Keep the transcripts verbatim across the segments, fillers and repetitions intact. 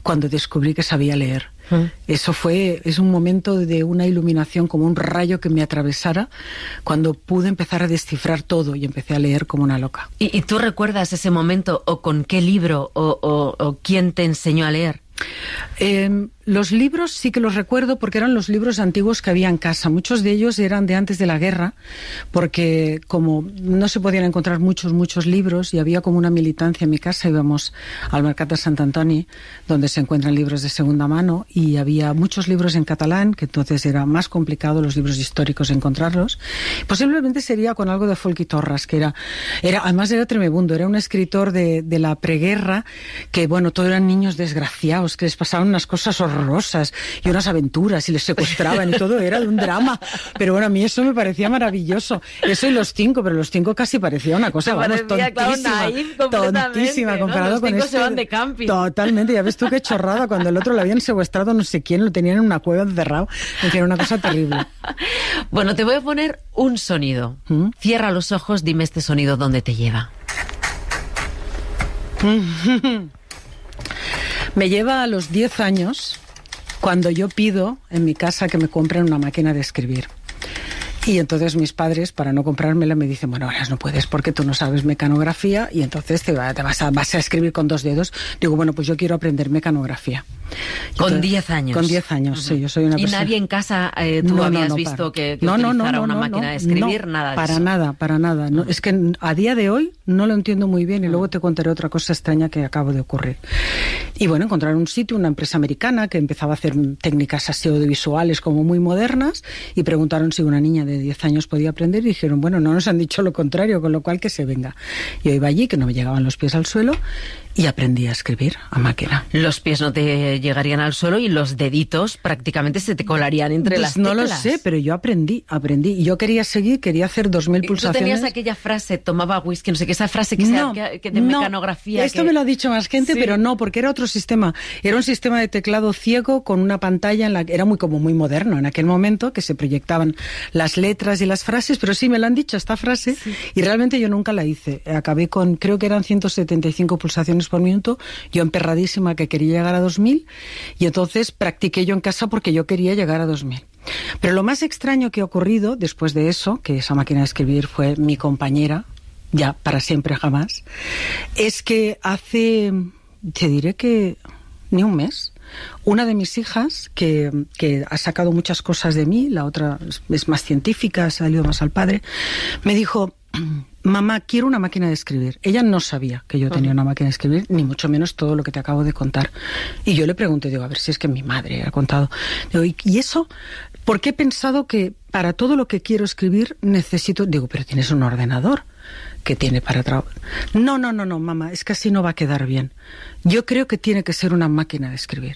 cuando descubrí que sabía leer. ¿Mm? Eso fue, es un momento de una iluminación, como un rayo que me atravesara, cuando pude empezar a descifrar todo y empecé a leer como una loca. ¿Y, y tú recuerdas ese momento, o con qué libro, o, o, o quién te enseñó a leer? Eh, los libros sí que los recuerdo porque eran los libros antiguos que había en casa. Muchos de ellos eran de antes de la guerra, porque como no se podían encontrar muchos, muchos libros y había como una militancia en mi casa, íbamos al Mercat de Sant Antoni, donde se encuentran libros de segunda mano, y había muchos libros en catalán, que entonces era más complicado los libros históricos encontrarlos. Posiblemente sería con algo de Folch i Torres, que era, era además era tremebundo, era un escritor de, de la preguerra, que bueno, todos eran niños desgraciados, que les pasaban unas cosas horrorosas y unas aventuras y les secuestraban y todo era de un drama, pero bueno, a mí eso me parecía maravilloso, eso y Los Cinco, pero Los Cinco casi parecía una cosa, vamos, parecía, tontísima, claro, tontísima comparado, ¿no? Los con cinco este, se van de camping. Totalmente, ya ves tú qué chorrada, cuando el otro lo habían secuestrado no sé quién, lo tenían en una cueva encerrado, en fin, una cosa terrible. Bueno, te voy a poner un sonido. ¿Mm? Cierra los ojos, dime este sonido dónde te lleva. Me lleva a los diez años, cuando yo pido en mi casa que me compren una máquina de escribir. Y entonces mis padres, para no comprármela, me dicen, bueno, ahora no puedes porque tú no sabes mecanografía y entonces te, va, te vas, a, vas a escribir con dos dedos. Digo, bueno, pues yo quiero aprender mecanografía. Con diez años. Con diez años, uh-huh. Sí, yo soy una ¿Y persona... nadie en casa eh, tú no, habías no, no, visto para. que, que no, no, utilizara no, no, una no, máquina no, de escribir? No, nada de para eso. nada, para nada. No, uh-huh. Es que a día de hoy no lo entiendo muy bien y uh-huh. luego te contaré otra cosa extraña que acabo de ocurrir. Y bueno, encontrar un sitio, una empresa americana que empezaba a hacer técnicas así audiovisuales como muy modernas y preguntaron si una niña de diez años podía aprender y dijeron, bueno, no nos han dicho lo contrario, con lo cual que se venga. Yo iba allí, que no me llegaban los pies al suelo, y aprendí a escribir a máquina. Los pies no te llegarían al suelo y los deditos prácticamente se te colarían entre pues las no teclas. Lo sé, pero yo aprendí, aprendí. Y yo quería seguir, quería hacer dos mil pulsaciones. ¿Tú tenías aquella frase, tomaba whisky, no sé qué, esa frase que, no, sea, que, que de no, mecanografía? Esto que... me lo ha dicho más gente, sí. Pero no, porque era otro sistema. Era un sistema de teclado ciego con una pantalla en la que era muy como muy moderno en aquel momento, que se proyectaban las letras y las frases, pero sí me lo han dicho esta frase, sí. Y realmente yo nunca la hice. Acabé con, creo que eran ciento setenta y cinco pulsaciones por minuto, yo emperradísima que quería llegar a dos mil, y entonces practiqué yo en casa porque yo quería llegar a dos mil. Pero lo más extraño que ha ocurrido después de eso, que esa máquina de escribir fue mi compañera, ya para siempre jamás, es que hace, te diré que ni un mes, una de mis hijas, que, que ha sacado muchas cosas de mí, la otra es más científica, ha salido más al padre, me dijo, mamá, quiero una máquina de escribir. Ella no sabía que yo tenía una máquina de escribir, ni mucho menos todo lo que te acabo de contar. Y yo le pregunté, digo, a ver si es que mi madre ha contado. Digo, ¿y eso? Porque he pensado que para todo lo que quiero escribir necesito... Digo, pero tienes un ordenador que tiene para trabajar. No, no, no, no, mamá, es que así no va a quedar bien. Yo creo que tiene que ser una máquina de escribir.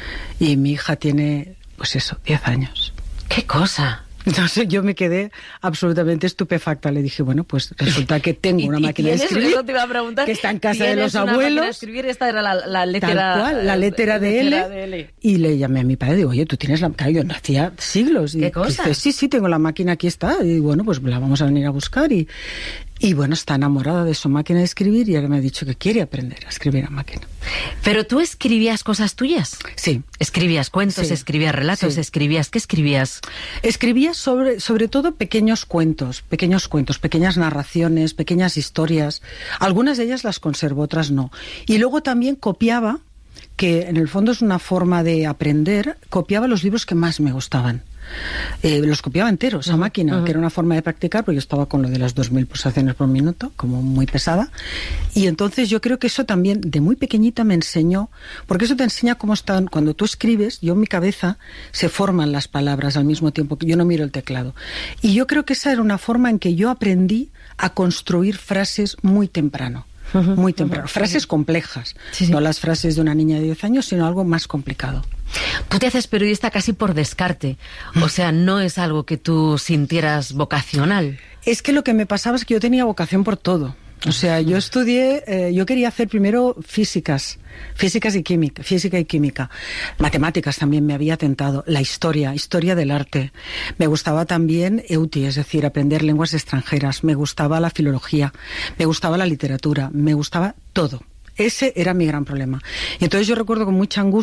Y mi hija tiene, pues eso, diez años. ¡Qué cosa! Entonces yo me quedé absolutamente estupefacta. Le dije, bueno, pues resulta que tengo una máquina de escribir eso te iba a preguntar, que está en casa de los una abuelos. Máquina de escribir, esta era la, la letra, tal cual, la letra de, letra L, de L. Y le llamé a mi padre y digo, oye, tú tienes la máquina. Yo no hacía siglos. ¿Qué y cosa? Dice, sí, sí, tengo la máquina, aquí está. Y bueno, pues la vamos a venir a buscar. Y, y bueno, está enamorada de su máquina de escribir y ahora me ha dicho que quiere aprender a escribir a máquina. ¿Pero tú escribías cosas tuyas? Sí. ¿Escribías cuentos, sí. escribías relatos, sí. escribías... ¿Qué escribías? Escribía sobre, sobre todo pequeños cuentos, pequeños cuentos, pequeñas narraciones, pequeñas historias. Algunas de ellas las conservo, otras no. Y luego también copiaba, que en el fondo es una forma de aprender, copiaba los libros que más me gustaban. Eh, los copiaba enteros a uh-huh, máquina, uh-huh. que era una forma de practicar, porque yo estaba con lo de las dos mil pulsaciones por minuto, como muy pesada, y entonces yo creo que eso también de muy pequeñita me enseñó, porque eso te enseña cómo están, cuando tú escribes, yo en mi cabeza se forman las palabras al mismo tiempo que yo no miro el teclado, y yo creo que esa era una forma en que yo aprendí a construir frases muy temprano. Muy temprano, frases complejas, sí, sí. No las frases de una niña de diez años, sino algo más complicado. Tú te haces periodista casi por descarte, o sea, no es algo que tú sintieras vocacional. Es que lo que me pasaba es que yo tenía vocación por todo. O sea, yo estudié, eh, yo quería hacer primero físicas, físicas y química, física y química. Matemáticas también me había tentado, la historia, historia del arte. Me gustaba también E U T I, es decir, aprender lenguas extranjeras. Me gustaba la filología, me gustaba la literatura, me gustaba todo. Ese era mi gran problema. Y entonces yo recuerdo con mucha angustia